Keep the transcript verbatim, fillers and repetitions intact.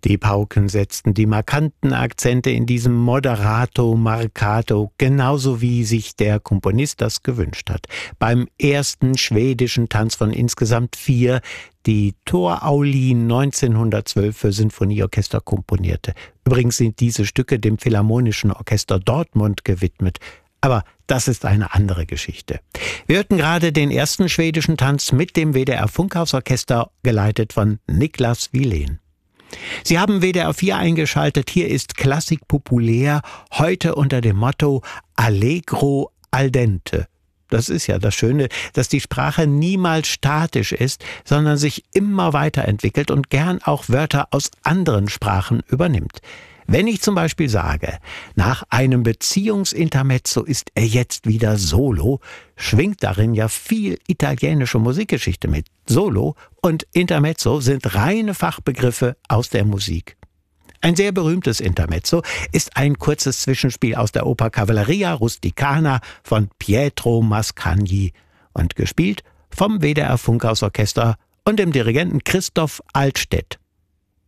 Die Pauken setzten die markanten Akzente in diesem Moderato Marcato, genauso wie sich der Komponist das gewünscht hat. Beim ersten schwedischen Tanz von insgesamt vier, die Tor Aulin neunzehnhundertzwölf für Sinfonieorchester komponierte. Übrigens sind diese Stücke dem Philharmonischen Orchester Dortmund gewidmet. Aber das ist eine andere Geschichte. Wir hörten gerade den ersten schwedischen Tanz mit dem W D R Funkhausorchester, geleitet von Niklas Wilén. Sie haben W D R vier eingeschaltet. Hier ist Klassik populär, heute unter dem Motto Allegro al dente. Das ist ja das Schöne, dass die Sprache niemals statisch ist, sondern sich immer weiterentwickelt und gern auch Wörter aus anderen Sprachen übernimmt. Wenn ich zum Beispiel sage, nach einem Beziehungsintermezzo ist er jetzt wieder Solo, schwingt darin ja viel italienische Musikgeschichte mit. Solo und Intermezzo sind reine Fachbegriffe aus der Musik. Ein sehr berühmtes Intermezzo ist ein kurzes Zwischenspiel aus der Oper Cavalleria Rusticana von Pietro Mascagni und gespielt vom W D R Funkhausorchester und dem Dirigenten Christoph Altstädt.